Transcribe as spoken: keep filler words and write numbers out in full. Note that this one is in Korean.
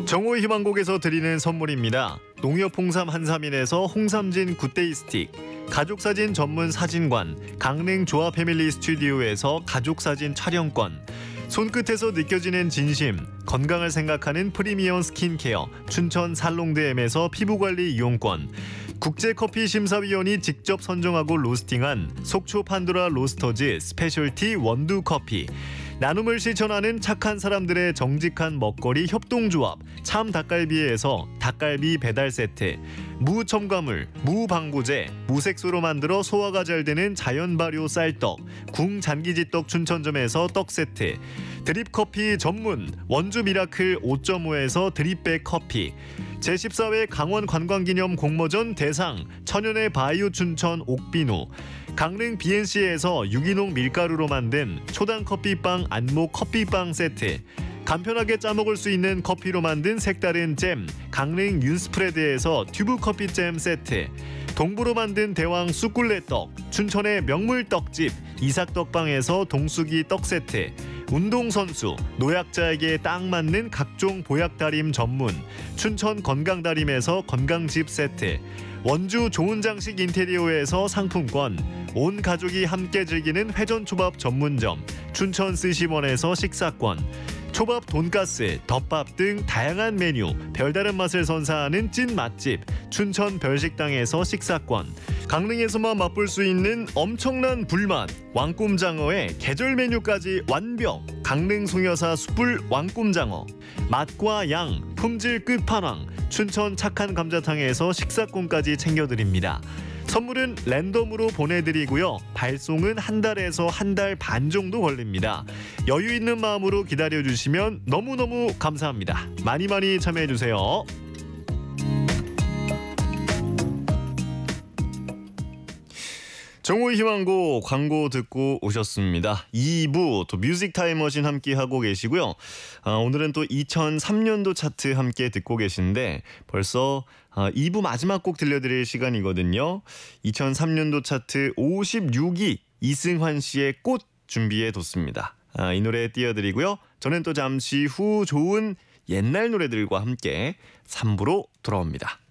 정오의 희망곡에서 드리는 선물입니다. 농협 홍삼 한삼인에서 홍삼진 굿데이 스틱, 가족사진 전문 사진관 강릉 조아 패밀리 스튜디오에서 가족사진 촬영권, 손끝에서 느껴지는 진심, 건강을 생각하는 프리미엄 스킨케어 춘천 살롱드엠에서 피부관리 이용권, 국제커피 심사위원이 직접 선정하고 로스팅한 속초 판도라 로스터즈 스페셜티 원두커피, 나눔을 실천하는 착한 사람들의 정직한 먹거리 협동조합 참 닭갈비에서 닭갈비 배달 세트, 무 첨가물, 무 방부제, 무색소로 만들어 소화가 잘 되는 자연 발효 쌀떡, 궁 잔기지떡 춘천점에서 떡 세트, 드립커피 전문 원주 미라클 오 점 오에서 드립백 커피, 제십사 회 강원 관광기념 공모전 대상 천연의 바이오 춘천 옥비누, 강릉 비엔씨에서 유기농 밀가루로 만든 초당 커피빵 안목 커피빵 세트, 간편하게 짜먹을 수 있는 커피로 만든 색다른 잼 강릉 윤스프레드에서 튜브 커피잼 세트, 동부로 만든 대왕 쑥굴레떡 춘천의 명물 떡집 이삭떡방에서 동수기 떡 세트, 운동선수, 노약자에게 딱 맞는 각종 보약다림 전문 춘천 건강다림에서 건강집 세트, 원주 좋은 장식 인테리어에서 상품권, 온 가족이 함께 즐기는 회전초밥 전문점 춘천 스시원에서 식사권, 초밥, 돈가스, 덮밥 등 다양한 메뉴 별다른 맛을 선사하는 찐 맛집 춘천 별식당에서 식사권, 강릉에서만 맛볼 수 있는 엄청난 불맛 왕꿈장어의 계절 메뉴까지 완벽 강릉 송여사 숯불 왕꿈장어, 맛과 양 품질 끝판왕 춘천 착한 감자탕에서 식사권까지 챙겨드립니다. 선물은 랜덤으로 보내드리고요. 발송은 한 달에서 한 달 반 정도 걸립니다. 여유 있는 마음으로 기다려주시면 너무너무 감사합니다. 많이 많이 참여해주세요. 정오의 희망곡 광고 듣고 오셨습니다. 이 부 또 뮤직 타임머신 함께 하고 계시고요. 아, 오늘은 또 이천삼 년도 차트 함께 듣고 계신데 벌써 아, 이 부 마지막 곡 들려드릴 시간이거든요. 이천삼 년도 차트 오십육 위 이승환 씨의 꽃 준비해뒀습니다. 아, 이 노래 띄워드리고요. 저는 또 잠시 후 좋은 옛날 노래들과 함께 삼 부로 돌아옵니다.